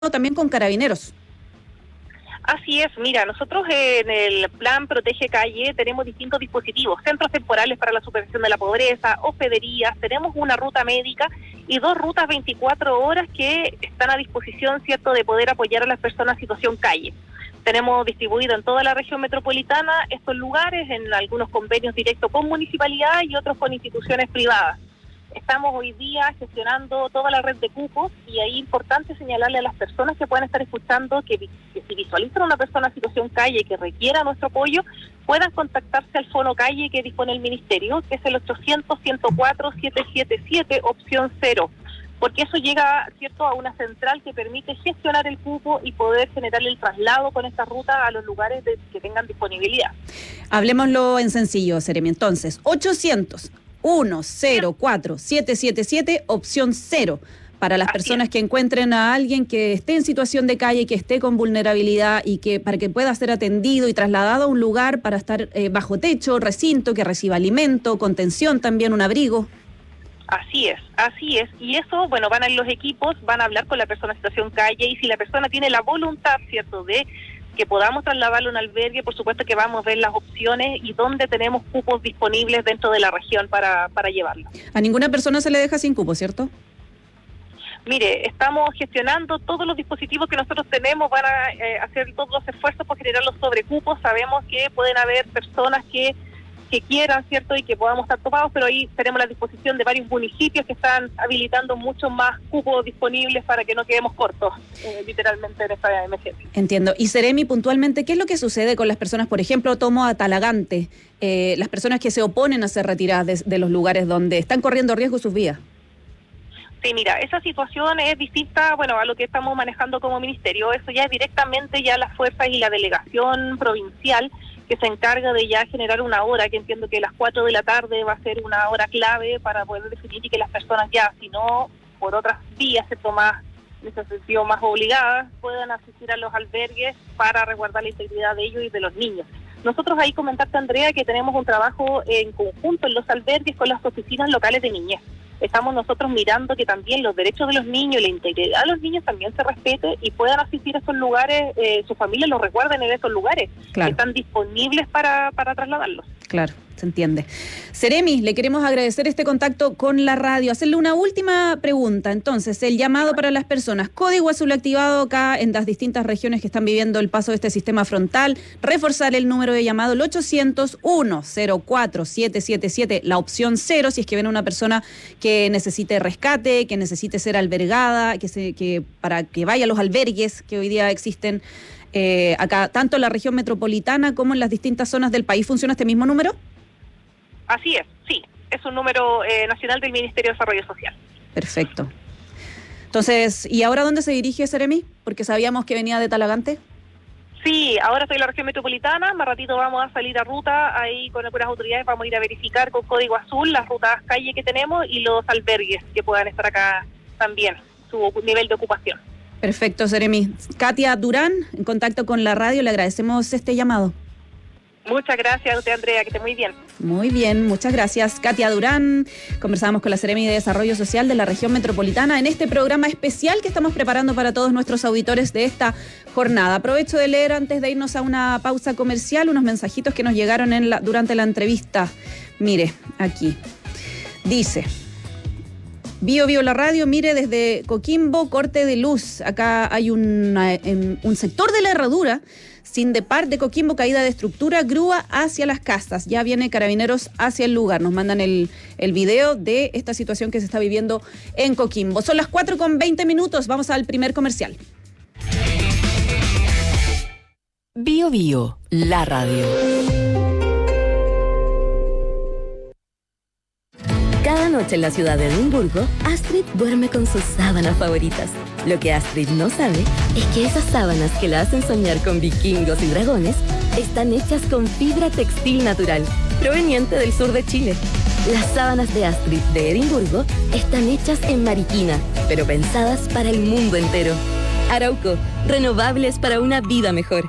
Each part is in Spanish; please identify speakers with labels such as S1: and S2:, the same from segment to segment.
S1: también con Carabineros.
S2: Así es, mira, nosotros en el plan Protege Calle tenemos distintos dispositivos, centros temporales para la superación de la pobreza, hospederías, tenemos una ruta médica y 2 rutas 24 horas que están a disposición, ¿cierto?, de poder apoyar a las personas en situación calle. Tenemos distribuido en toda la región metropolitana estos lugares, en algunos convenios directos con municipalidad y otros con instituciones privadas. Estamos hoy día gestionando toda la red de cupos y ahí es importante señalarle a las personas que puedan estar escuchando que si visualizan a una persona en situación calle que requiera nuestro apoyo, puedan contactarse al Fono Calle que dispone el Ministerio, que es el 800-104-777, opción 0, porque eso llega, ¿cierto?, a una central que permite gestionar el cupo y poder generar el traslado con esta ruta a los lugares que tengan disponibilidad.
S1: Hablemoslo en sencillo, Seremi. Entonces, 800-104-777, opción 0, para las personas que encuentren a alguien que esté en situación de calle, que esté con vulnerabilidad y que para que pueda ser atendido y trasladado a un lugar para estar bajo techo, recinto, que reciba alimento, contención también, un abrigo.
S2: Así es. Y eso, bueno, van a ir los equipos, van a hablar con la persona en situación calle y si la persona tiene la voluntad, ¿cierto?, de que podamos trasladarlo a un albergue, por supuesto que vamos a ver las opciones y dónde tenemos cupos disponibles dentro de la región para llevarlo.
S1: A ninguna persona se le deja sin cupo, ¿cierto?
S2: Mire, estamos gestionando todos los dispositivos que nosotros tenemos, van a hacer todos los esfuerzos por generar los sobrecupos. Sabemos que pueden haber personas que quieran, ¿cierto?, y que podamos estar topados, pero ahí tenemos la disposición de varios municipios que están habilitando muchos más cupos disponibles para que no quedemos cortos, literalmente, en esta emergencia.
S1: Entiendo. Y Seremi, puntualmente, ¿qué es lo que sucede con las personas, por ejemplo, tomo a Talagante, las personas que se oponen a ser retiradas de los lugares donde están corriendo riesgo sus vidas?
S2: Sí, mira, esa situación es distinta, bueno, a lo que estamos manejando como ministerio. Eso ya es directamente ya las fuerzas y la delegación provincial que se encarga de ya generar una hora, que entiendo que las 4 de la tarde va a ser una hora clave para poder definir y que las personas ya, si no por otras vías, ¿cierto?, más, en ese sentido, más obligadas, puedan asistir a los albergues para resguardar la integridad de ellos y de los niños. Nosotros ahí comentarte, Andrea, que tenemos un trabajo en conjunto en los albergues con las oficinas locales de niñez. Estamos nosotros mirando que también los derechos de los niños y la integridad de los niños también se respete y puedan asistir a esos lugares, sus familias los recuerden en esos lugares, claro, que están disponibles para trasladarlos.
S1: Claro, se entiende. Seremi, le queremos agradecer este contacto con la radio. Hacerle una última pregunta. Entonces, el llamado para las personas, código azul activado acá en las distintas regiones que están viviendo el paso de este sistema frontal, reforzar el número de llamado, el 800-104-777, la opción 0, si es que ven a una persona que necesite rescate, que necesite ser albergada, que para que vaya a los albergues que hoy día existen acá, tanto en la región metropolitana como en las distintas zonas del país. ¿Funciona este mismo número?
S2: Así es, sí. Es un número nacional del Ministerio de Desarrollo Social.
S1: Perfecto. Entonces, ¿y ahora dónde se dirige, Seremi? Porque sabíamos que venía de Talagante.
S2: Sí, ahora estoy en la región metropolitana, más ratito vamos a salir a ruta, ahí con algunas autoridades vamos a ir a verificar con código azul las rutas calle que tenemos y los albergues que puedan estar acá también, su nivel de ocupación.
S1: Perfecto, Seremi. Katia Durán, en contacto con la radio, le agradecemos este llamado.
S2: Muchas gracias a usted, Andrea, que esté muy bien.
S1: Muy bien, muchas gracias. Katia Durán, conversábamos con la Seremi de Desarrollo Social de la región metropolitana en este programa especial que estamos preparando para todos nuestros auditores de esta jornada. Aprovecho de leer, antes de irnos a una pausa comercial, unos mensajitos que nos llegaron durante la entrevista. Mire, aquí. Dice: Bio la radio, mire, desde Coquimbo, corte de luz. Acá hay un sector de la herradura, sin depar de Coquimbo, caída de estructura, grúa hacia las casas. Ya viene Carabineros hacia el lugar. Nos mandan el video de esta situación que se está viviendo en Coquimbo. Son las 4:20. Vamos al primer comercial.
S3: Bio, la radio. Cada noche en la ciudad de Edimburgo, Astrid duerme con sus sábanas favoritas. Lo que Astrid no sabe es que esas sábanas que la hacen soñar con vikingos y dragones están hechas con fibra textil natural, proveniente del sur de Chile. Las sábanas de Astrid de Edimburgo están hechas en Mariquina, pero pensadas para el mundo entero. Arauco, renovables para una vida mejor.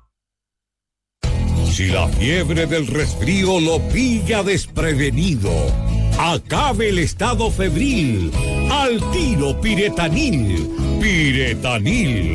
S4: Si la fiebre del resfrío lo pilla desprevenido, acabe el estado febril. Al tiro Piretanil. Piretanil.